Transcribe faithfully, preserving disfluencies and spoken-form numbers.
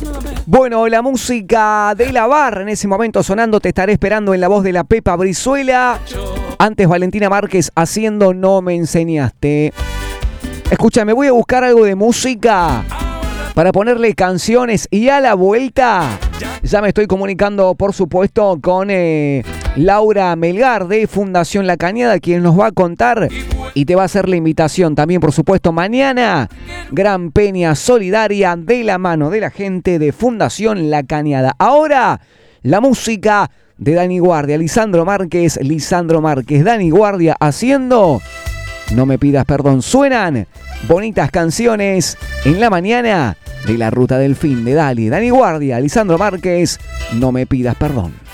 Bueno, la música de la barra en ese momento sonando, te estaré esperando en la voz de la Pepa Brizuela. Antes Valentina Márquez haciendo No me enseñaste. Escúchame, voy a buscar algo de música para ponerle canciones y a la vuelta ya me estoy comunicando, por supuesto, con eh, Laura Melgar de Fundación La Cañada, quien nos va a contar y te va a hacer la invitación también, por supuesto, mañana, gran peña solidaria de la mano de la gente de Fundación La Cañada. Ahora, la música de Dani Guardia, Lisandro Márquez, Lisandro Márquez, Dani Guardia haciendo No me pidas perdón. Suenan bonitas canciones en la mañana de la ruta del fin de Dali, Dani Guardia, Lisandro Márquez, No me pidas perdón.